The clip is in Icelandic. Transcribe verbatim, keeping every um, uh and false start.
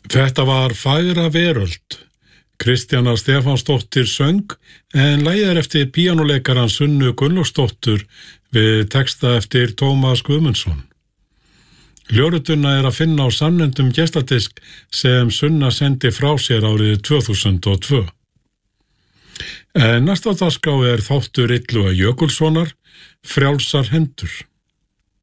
Þetta var Fagra veröld. Kristjana Stefánsdóttir söng en lagið er eftir píanóleikaran Sunnu Gunnlaugsdóttur við texta eftir Tómas Guðmundsson. Ljórituna er að finna á samnefndum gestadisk sem Sunna sendi frá sér árið tvö þúsund og tvö. En næsta dagskrá er þáttur Illuga Jökulssonar, Frjálsar hendur.